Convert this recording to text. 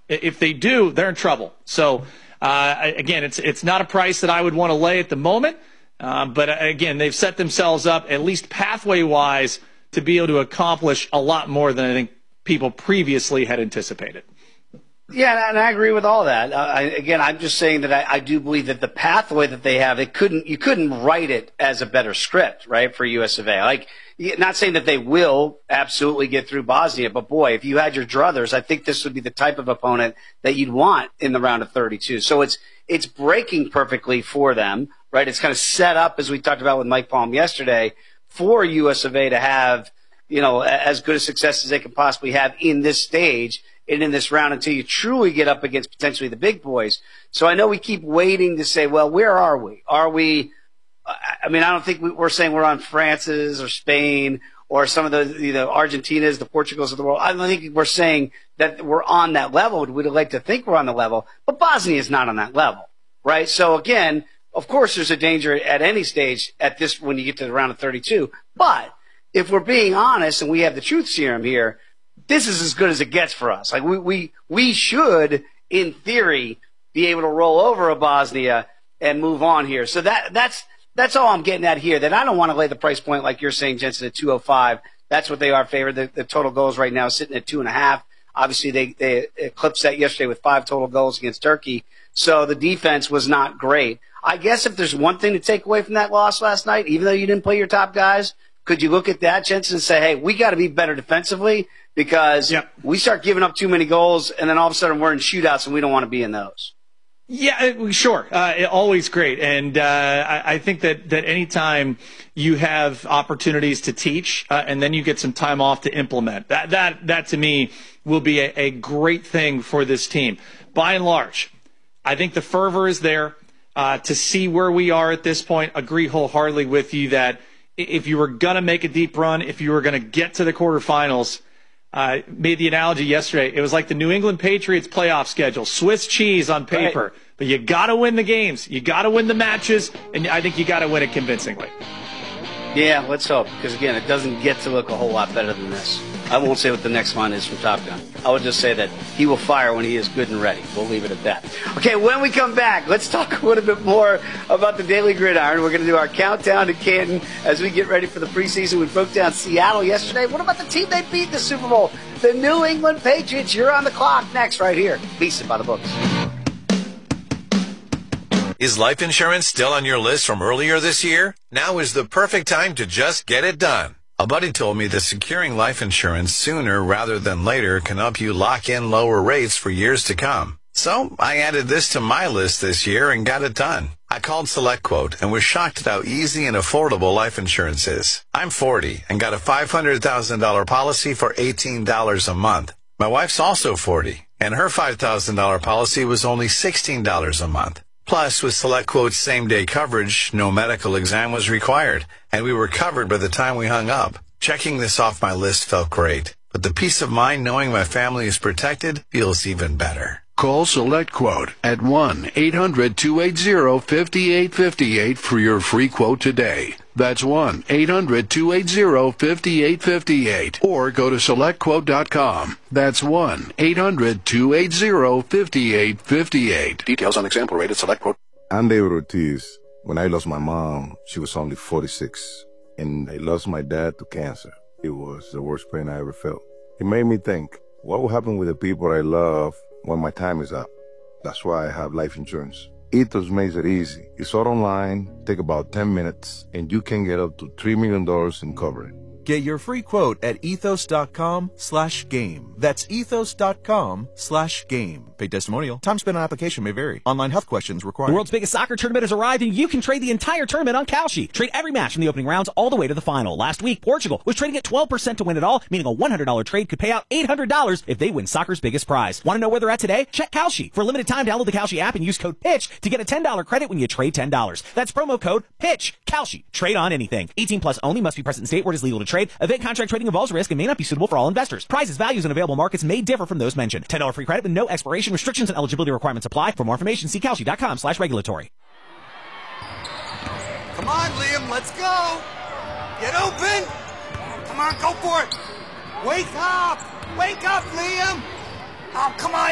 If they do, they're in trouble. So, again, it's not a price that I would want to lay at the moment. But, again, they've set themselves up, at least pathway-wise, to be able to accomplish a lot more than I think people previously had anticipated. Yeah, and I agree with all that. I'm just saying that I do believe that the pathway that they have, you couldn't write it as a better script, right, for US of A. Like, not saying that they will absolutely get through Bosnia, but boy, if you had your druthers, I think this would be the type of opponent that you'd want in the round of 32. So it's breaking perfectly for them, right? It's kind of set up, as we talked about with Mike Palm yesterday, for US of A to have, as good a success as they can possibly have in this stage and in this round until you truly get up against potentially the big boys. So I know we keep waiting to say, well, where are we? I don't think we're saying we're on France's or Spain or some of the Argentinas, the Portugals of the world. I don't think we're saying that we're on that level. We'd like to think we're on the level, but Bosnia is not on that level, right? So again, of course there's a danger at any stage when you get to the round of 32. But if we're being honest and we have the truth serum here, this is as good as it gets for us. Like we should, in theory, be able to roll over a Bosnia and move on here. So that's all I'm getting at here. That I don't want to lay the price point like you're saying, Jensen, at 205. That's what they are favored. The total goals right now is sitting at 2.5. Obviously, they eclipsed that yesterday with 5 total goals against Turkey. So the defense was not great. I guess if there's one thing to take away from that loss last night, even though you didn't play your top guys, could you look at that, Jensen, and say, hey, we got to be better defensively because we start giving up too many goals, and then all of a sudden we're in shootouts, and we don't want to be in those. Yeah, sure. Always great. And I think that anytime you have opportunities to teach and then you get some time off to implement, that to me will be a great thing for this team. By and large, I think the fervor is there to see where we are at this point. Agree wholeheartedly with you that if you were going to make a deep run, if you were going to get to the quarterfinals, made the analogy yesterday. It was like the New England Patriots playoff schedule, Swiss cheese on paper. Right. But you got to win the games. You got to win the matches, and I think you got to win it convincingly. Yeah, let's hope, because, again, it doesn't get to look a whole lot better than this. I won't say what the next line is from Top Gun. I would just say that he will fire when he is good and ready. We'll leave it at that. Okay, when we come back, let's talk a little bit more about the Daily Gridiron. We're going to do our countdown to Canton as we get ready for the preseason. We broke down Seattle yesterday. What about the team they beat in the Super Bowl? The New England Patriots. You're on the clock next right here. Beast by the Books. Is life insurance still on your list from earlier this year? Now is the perfect time to just get it done. A buddy told me that securing life insurance sooner rather than later can help you lock in lower rates for years to come. So I added this to my list this year and got it done. I called SelectQuote and was shocked at how easy and affordable life insurance is. I'm 40 and got a $500,000 policy for $18 a month. My wife's also 40 and her $5,000 policy was only $16 a month. Plus, with SelectQuote's same-day coverage, no medical exam was required, and we were covered by the time we hung up. Checking this off my list felt great, but the peace of mind knowing my family is protected feels even better. Call SelectQuote at 1-800-280-5858 for your free quote today. That's 1-800-280-5858. Or go to SelectQuote.com. That's 1-800-280-5858. Details on example rate at SelectQuote. I'm David Ortiz. When I lost my mom, she was only 46. And I lost my dad to cancer. It was the worst pain I ever felt. It made me think, what will happen with the people I love when my time is up? That's why I have life insurance. Ethos makes it easy. It's all online, take about 10 minutes, and you can get up to $3 million in coverage. Get your free quote at ethos.com/game. That's ethos.com/game. Paid testimonial. Time spent on application may vary. Online health questions required. The world's biggest soccer tournament has arrived, and you can trade the entire tournament on Kalshi. Trade every match from the opening rounds all the way to the final. Last week, Portugal was trading at 12% to win it all, meaning a $100 trade could pay out $800 if they win soccer's biggest prize. Want to know where they're at today? Check Kalshi. For a limited time, download the Kalshi app and use code PITCH to get a $10 credit when you trade $10. That's promo code PITCH. Kalshi. Trade on anything. 18 plus only. Must be present in state where it is legal to trade. Event contract trading involves risk and may not be suitable for all investors. Prizes, values, and available markets may differ from those mentioned. $10 free credit with no expiration. Restrictions and eligibility requirements apply. For more information, see Kalshi.com/regulatory. Come on, Liam, let's go. Get open. Come on, go for it. Wake up, Liam. Oh, come on.